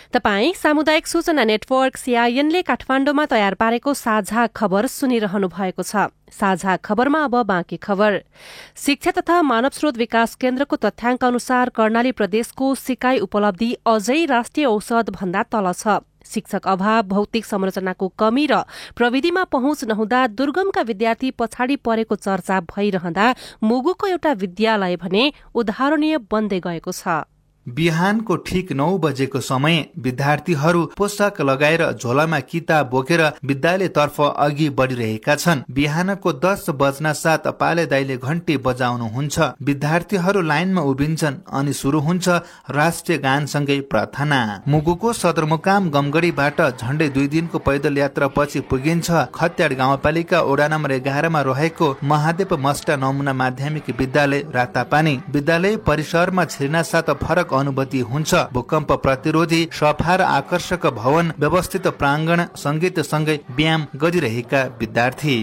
तपाई सामुदायिक सूचना नेटवर्क सीआईएनले काठमाडौँमा तयार पारेको साझा खबर सुनिरहनु भएको छ। साझा खबरमा अब बाँकी खबर। शिक्षा तथा मानव स्रोत विकास केन्द्रको तथ्याङ्क अनुसार कर्णाली प्रदेशको सिकाइ उपलब्धि अझै राष्ट्रिय औसत भन्दा तल छ। शिक्षक अभाव, भौतिक संरचनाको कमी र प्रविधिमा पहुँच नहुँदा दुर्गमका विद्यार्थी पछाडि परेको चर्चा भइरहँदा मुगुको एउटा विद्यालय भने उदाहरणीय बन्दै गएको छ। बिहानको ठीक 9 बजेको समय विद्यार्थीहरू पोसाक लगाएर झोलामा किताब बोकेर विद्यालयतर्फ अघि बढ़िरहेका छन्। बिहानको 10 बज्न साथ पाले दाइले घण्टी बजाउनुहुन्छ। विद्यार्थीहरू लाइनमा उभिन्छन् अनि शुरू हुन्छ राष्ट्रिय गानसँगै प्रार्थना। मुगुको सदरमुकाम गमगढीबाट झण्डै 2 दिनको पैदल यात्रा पछि पुगिन्छ खत्याड गाउँपालिका वडा नम्बर 11 मा रहेको महादेव मष्ट नमुना माध्यमिक विद्यालय रातापानी। विद्यालय परिसरमा छिर्न साथ फरक अनुभूति हुन्छ। भूकम्प प्रतिरोधी, सफा र आकर्षक भवन, व्यवस्थित प्राङ्गण, संगीत सँगै व्यायाम गरिरहेका विद्यार्थी।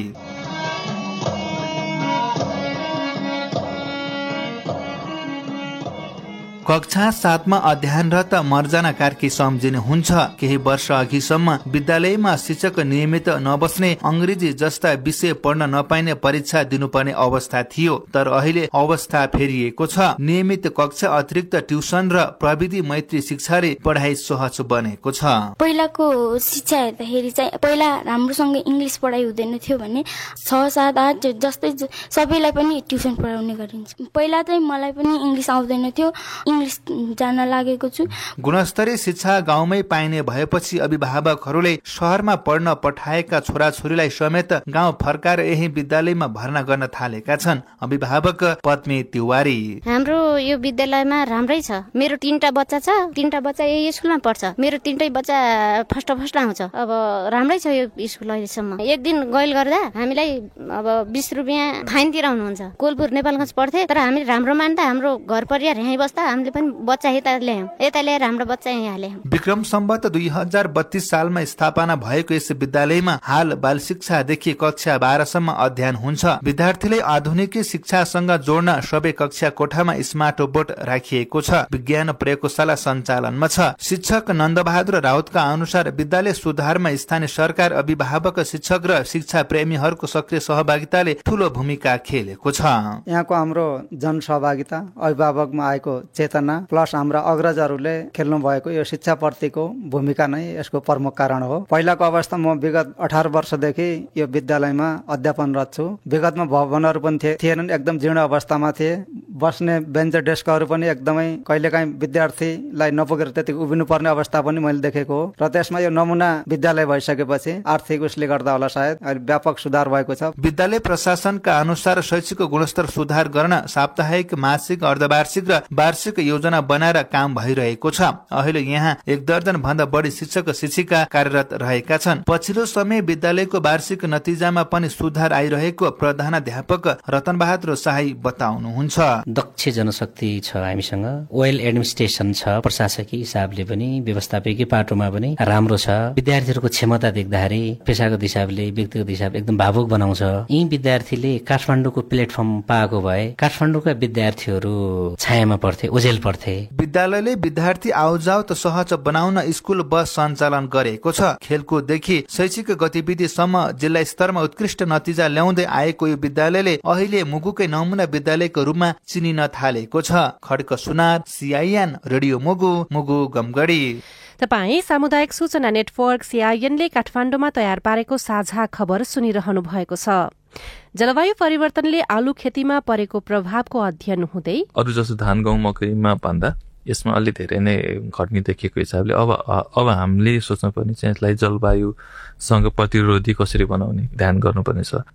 कक्षा 7 मा अध्ययनरत मर्जना कार्की सम्झिनुहुन्छ। केही वर्ष अघिसम्म विद्यालयमा शिक्षक नियमित नबस्ने, अंग्रेजी जस्ता विषय पढ्न नपाइने परीक्षा दिनुपर्ने अवस्था थियो। तर अहिले अवस्था फेरिएको छ। नियमित कक्षा अतिरिक्त ट्युसन र प्रविधि मैत्री शिक्षाले पढाइ सहज बनेको छ। पहिलाको शिक्षा हेर्दाखेरि चाहिँ पहिला राम्रोसँग इंग्लिश पढाइ हुँदैन थियो भने 6, 7, 8 जस्तै सबैलाई पनि ट्युसन पढाउने गरिन्छ। पहिला चाहिँ मलाई पनि इंग्लिश आउँदैन थियो, इंग्लिश जान्न लागेको छु। गुणस्तरीय शिक्षा गाउँमै पाइने भएपछि अभिभावकहरूले शहरमा पढ्न पठाएका छोराछोरीलाई समेत गाउँ फर्काएर यही विद्यालयमा भर्ना गर्न थालेका छन्। अभिभावक पद्मी तिवारी: हाम्रो यो विद्यालयमा राम्रै छ। मेरो 3टा बच्चा छ, 3टा बच्चा यही स्कुलमा पढ्छ। मेरो 3टै बच्चा फर्स्ट आउँछ। अब राम्रै छ यो स्कुल अहिलेसम्म। एक दिन गैल गर्दा हामीलाई अब 20 रुपैयाँ फाइन तिराउनुहुन्छ। कोलपुर नेपालगञ्ज पढ्थे, तर हामी राम्रो मान्दा हाम्रो घर परिवार यहीँ बस्दा हामीले पनि बच्चा यता ल्याएर हाम्रो बच्चा यहाँ ल्यायौं। विक्रम सम्वत 2032 सालमा स्थापना भएको यस विद्यालयमा हाल बाल शिक्षादेखि कक्षा 12 सम्म अध्ययन हुन्छ। विद्यार्थीले आधुनिक शिक्षासँग जोड्न सबै कक्षा कोठामा स्मार्ट बोर्ड राखिएको छ। विज्ञान प्रयोगशाला सञ्चालनमा छ। शिक्षक नन्दबहादुर राउतका अनुसार विद्यालय सुधारमा स्थानीय सरकार, अभिभावक, शिक्षक र शिक्षा प्रेमीहरूको सक्रिय सहभागिताले ठूलो भूमिका खेलेको छ। यहाँको हाम्रो जनसहभागिता, अभिभावकमा आएको चेतना प्लस हाम्रा अग्रजहरूले खेल्नु भएको यो शिक्षा प्रतिको भूमिका नै यसको प्रमुख कारण हो। पहिलाको अवस्था म विगत 18 वर्षदेखि यो विद्यालयमा अध्यापनरत छु। विगतमा भवनहरू पनि थिएनन्, एकदम जीर्ण अवस्थामा थिए। बस्ने बेन्च डेस्कहरू पनि एकदमै कहिलेकाहीँ विद्यार्थीलाई नपुगेर त्यति उभिनु पर्ने अवस्था पनि मैले देखेको हो। र त्यसमा यो नमुना विद्यालय भइसकेपछि आर्थिक उसले गर्दा होला सायद अहिले व्यापक सुधार भएको छ। विद्यालय प्रशासनका अनुसार शैक्षिक गुणस्तर सुधार गर्न साप्ताहिक, मासिक, अर्धवार्षिक र वार्षिक योजना बनाएर काम भइरहेको छ। अहिले यहाँ 1 दर्जन भन्दा बढी शिक्षक शिक्षिका कार्यरत रहेका छन्। पछिल्लो समय विद्यालयको वार्षिक नतिजामा पनि सुधार आइरहेको प्रधानाध्यापक रतन बहादुर शाही बताउनुहुन्छ। दक्ष जनशक्ति छ हामीसँग, वेल एडमिनिस्ट्रेसन छ, प्रशासकीय हिसाबले पनि व्यवस्थापकीय पाटोमा पनि राम्रो छ। विद्यार्थीहरूको क्षमता देख्दाखेरि पेशागत हिसाबले, व्यक्तिगत हिसाबले एकदम भावुक बनाउँछ। यी विद्यार्थीले काठमाडौँको प्लेटफर्म पाएको भए काठमाडौँका विद्यार्थीहरू छायामा पढ्थे, ओझेल पढ्थे। विद्यालयले विद्यार्थी आउजाउ सहज बनाउन स्कुल बस सञ्चालन गरेको छ। खेलकुददेखि शैक्षिक गतिविधिसम्म जिल्ला स्तरमा उत्कृष्ट नतिजा ल्याउँदै आएको यो विद्यालयले अहिले मुगुकै नमुना विद्यालयको रूपमा चिनिन थालेको छ। खड्क सुनार, सीआईएन रेडियो मुगु गमगढी। तपाई सामुदायिक सूचना नेटवर्क सीआईएनले काठमाडौँमा तयार पारेको साझा खबर सुनिरहनु भएको छ। जलवायु परिवर्तनले आलु खेतीमा परेको प्रभावको अध्ययन हुँदै अरु जस्तो धान, गहुँ, मकैमा भन्दा यसमा अलि धेरै नै घट्ने देखिएको हिसाबले अब हामीले सोच्नुपर्ने चाहिँ यसलाई जलवायुसँग प्रतिरोधी कसरी बनाउने ध्यान गर्नुपर्ने छ।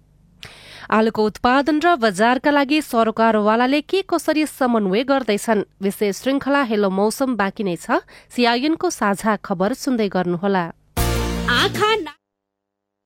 आलुको उत्पादन र बजारका लागि सरकारवालाले के कसरी समन्वय गर्दैछन्? विशेष श्रृंखला हेलो मौसम बाँकी नै छ। सीआईएनको साझा खबर सुन्दै गर्नुहोला।